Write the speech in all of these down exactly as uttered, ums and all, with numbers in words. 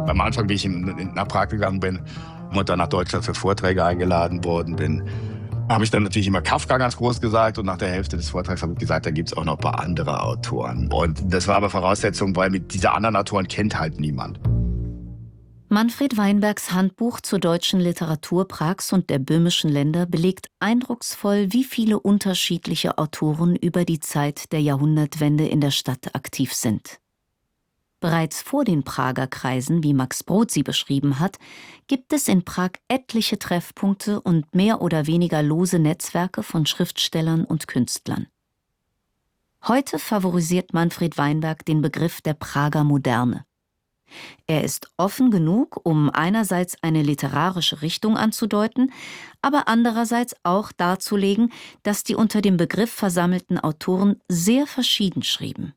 Am Anfang, wie ich in, in, nach Prag gegangen bin und dann nach Deutschland für Vorträge eingeladen worden bin, habe ich dann natürlich immer Kafka ganz groß gesagt und nach der Hälfte des Vortrags habe ich gesagt, da gibt es auch noch ein paar andere Autoren. Und das war aber Voraussetzung, weil mit dieser anderen Autoren kennt halt niemand. Manfred Weinbergs Handbuch zur deutschen Literatur Prags und der böhmischen Länder belegt eindrucksvoll, wie viele unterschiedliche Autoren über die Zeit der Jahrhundertwende in der Stadt aktiv sind. Bereits vor den Prager Kreisen, wie Max Brod sie beschrieben hat, gibt es in Prag etliche Treffpunkte und mehr oder weniger lose Netzwerke von Schriftstellern und Künstlern. Heute favorisiert Manfred Weinberg den Begriff der Prager Moderne. Er ist offen genug, um einerseits eine literarische Richtung anzudeuten, aber andererseits auch darzulegen, dass die unter dem Begriff versammelten Autoren sehr verschieden schrieben.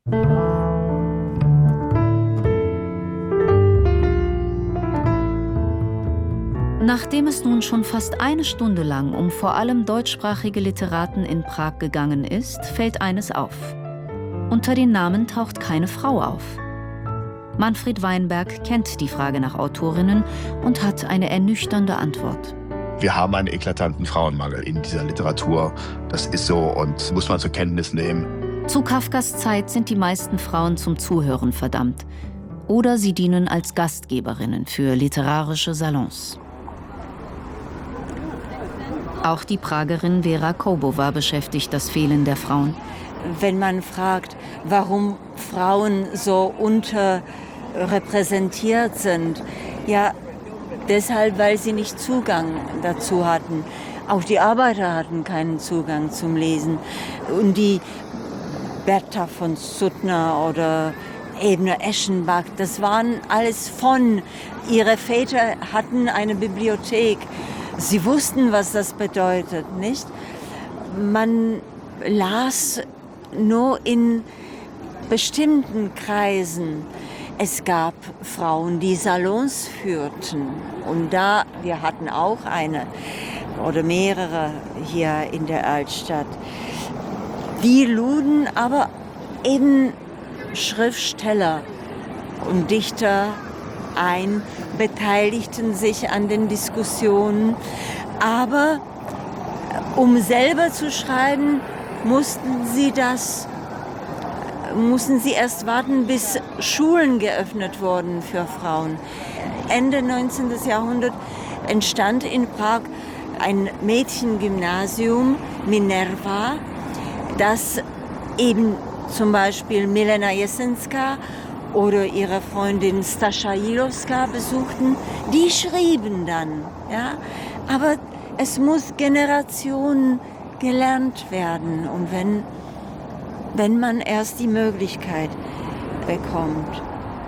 Nachdem es nun schon fast eine Stunde lang um vor allem deutschsprachige Literaten in Prag gegangen ist, fällt eines auf. Unter den Namen taucht keine Frau auf. Manfred Weinberg kennt die Frage nach Autorinnen und hat eine ernüchternde Antwort. Wir haben einen eklatanten Frauenmangel in dieser Literatur. Das ist so und muss man zur Kenntnis nehmen. Zu Kafkas Zeit sind die meisten Frauen zum Zuhören verdammt. Oder sie dienen als Gastgeberinnen für literarische Salons. Auch die Pragerin Vera Koubova beschäftigt das Fehlen der Frauen. Wenn man fragt, warum Frauen so unterrepräsentiert sind, ja, deshalb, weil sie nicht Zugang dazu hatten. Auch die Arbeiter hatten keinen Zugang zum Lesen. Und die Bertha von Suttner oder Ebner Eschenbach, das waren alles von. Ihre Väter hatten eine Bibliothek. Sie wussten, was das bedeutet, nicht? Man las nur in bestimmten Kreisen. Es gab Frauen, die Salons führten. Und da, wir hatten auch eine oder mehrere hier in der Altstadt. Die luden aber eben Schriftsteller und Dichter ein, beteiligten sich an den Diskussionen. Aber um selber zu schreiben, mussten sie das, mussten sie erst warten, bis Schulen geöffnet wurden für Frauen. Ende neunzehnten. Jahrhundert entstand in Prag ein Mädchengymnasium, Minerva, das eben zum Beispiel Milena Jesenska oder ihre Freundin Stascha Ilowska besuchten. Die schrieben dann, ja, aber es muss Generationen gelernt werden. Und wenn, wenn man erst die Möglichkeit bekommt.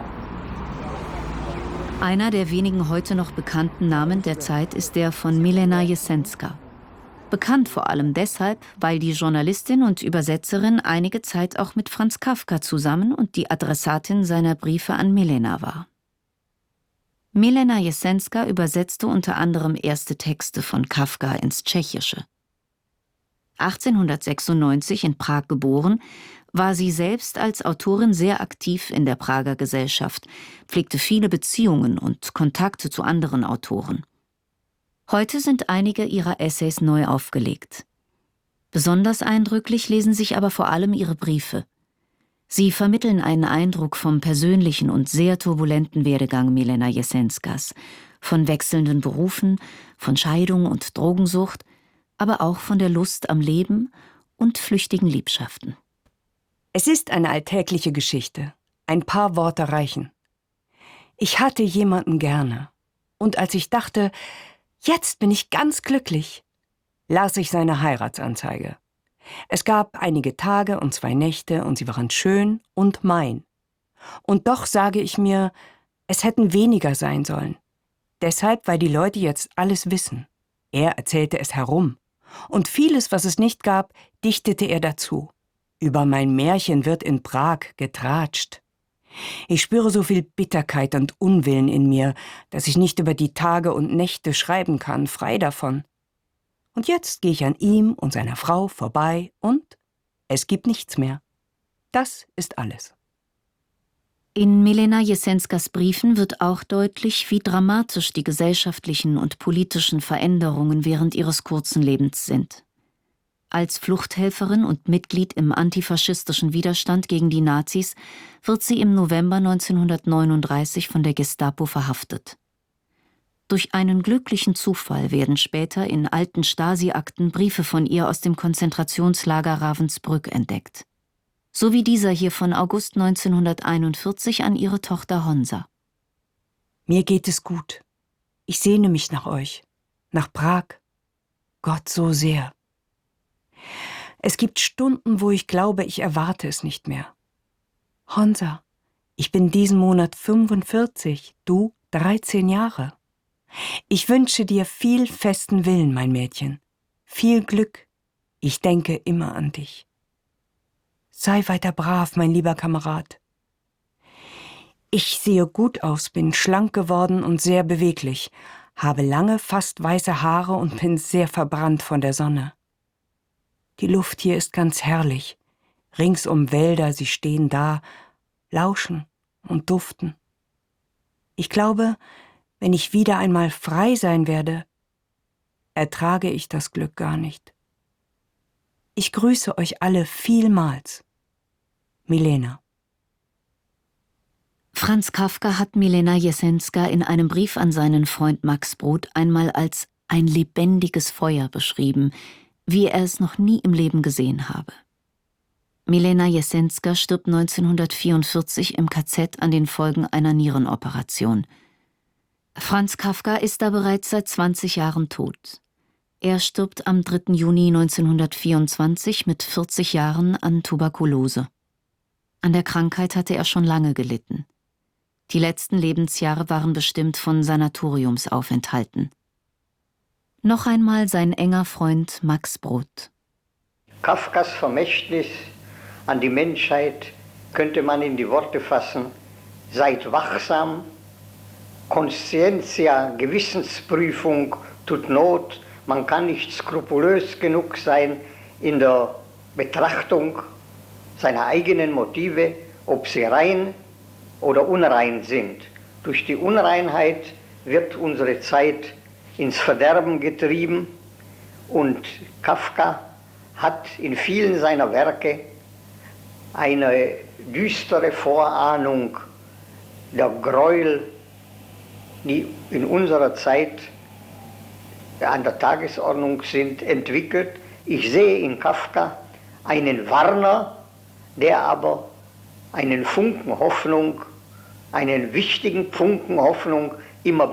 Einer der wenigen heute noch bekannten Namen der Zeit ist der von Milena Jesenska. Bekannt vor allem deshalb, weil die Journalistin und Übersetzerin einige Zeit auch mit Franz Kafka zusammen und die Adressatin seiner Briefe an Milena war. Milena Jesenska übersetzte unter anderem erste Texte von Kafka ins Tschechische. achtzehnhundertsechsundneunzig in Prag geboren, war sie selbst als Autorin sehr aktiv in der Prager Gesellschaft, pflegte viele Beziehungen und Kontakte zu anderen Autoren. Heute sind einige ihrer Essays neu aufgelegt. Besonders eindrücklich lesen sich aber vor allem ihre Briefe. Sie vermitteln einen Eindruck vom persönlichen und sehr turbulenten Werdegang Milena Jesenskas, von wechselnden Berufen, von Scheidung und Drogensucht, aber auch von der Lust am Leben und flüchtigen Liebschaften. Es ist eine alltägliche Geschichte. Ein paar Worte reichen. Ich hatte jemanden gerne. Und als ich dachte, jetzt bin ich ganz glücklich, las ich seine Heiratsanzeige. Es gab einige Tage und zwei Nächte und sie waren schön und mein. Und doch sage ich mir, es hätten weniger sein sollen. Deshalb, weil die Leute jetzt alles wissen. Er erzählte es herum. Und vieles, was es nicht gab, dichtete er dazu. Über mein Märchen wird in Prag getratscht. Ich spüre so viel Bitterkeit und Unwillen in mir, dass ich nicht über die Tage und Nächte schreiben kann, frei davon. Und jetzt gehe ich an ihm und seiner Frau vorbei und es gibt nichts mehr. Das ist alles. In Milena Jesenskas Briefen wird auch deutlich, wie dramatisch die gesellschaftlichen und politischen Veränderungen während ihres kurzen Lebens sind. Als Fluchthelferin und Mitglied im antifaschistischen Widerstand gegen die Nazis wird sie im November neunzehnhundertneununddreißig von der Gestapo verhaftet. Durch einen glücklichen Zufall werden später in alten Stasi-Akten Briefe von ihr aus dem Konzentrationslager Ravensbrück entdeckt. So wie dieser hier von August neunzehnhunderteinundvierzig an ihre Tochter Honsa. Mir geht es gut. Ich sehne mich nach euch, nach Prag. Gott so sehr. Es gibt Stunden, wo ich glaube, ich erwarte es nicht mehr. Honsa, ich bin diesen Monat fünfundvierzig, du dreizehn Jahre. Ich wünsche dir viel festen Willen, mein Mädchen. Viel Glück. Ich denke immer an dich. Sei weiter brav, mein lieber Kamerad. Ich sehe gut aus, bin schlank geworden und sehr beweglich, habe lange, fast weiße Haare und bin sehr verbrannt von der Sonne. Die Luft hier ist ganz herrlich. Ringsum Wälder, sie stehen da, lauschen und duften. Ich glaube, wenn ich wieder einmal frei sein werde, ertrage ich das Glück gar nicht. Ich grüße euch alle vielmals. Milena. Franz Kafka hat Milena Jesenska in einem Brief an seinen Freund Max Brod einmal als ein lebendiges Feuer beschrieben, wie er es noch nie im Leben gesehen habe. Milena Jesenska stirbt neunzehnhundertvierundvierzig im K Z an den Folgen einer Nierenoperation. Franz Kafka ist da bereits seit zwanzig Jahren tot. Er stirbt am dritten Juni neunzehnhundertvierundzwanzig mit vierzig Jahren an Tuberkulose. An der Krankheit hatte er schon lange gelitten. Die letzten Lebensjahre waren bestimmt von Sanatoriumsaufenthalten. Noch einmal sein enger Freund Max Brod. Kafkas Vermächtnis an die Menschheit könnte man in die Worte fassen: Seid wachsam, Conscientia, Gewissensprüfung tut Not, man kann nicht skrupulös genug sein in der Betrachtung seiner eigenen Motive, ob sie rein oder unrein sind. Durch die Unreinheit wird unsere Zeit ins Verderben getrieben und Kafka hat in vielen seiner Werke eine düstere Vorahnung der Gräuel, die in unserer Zeit an der Tagesordnung sind, entwickelt. Ich sehe in Kafka einen Warner, der aber einen Funken Hoffnung, einen wichtigen Funken Hoffnung immer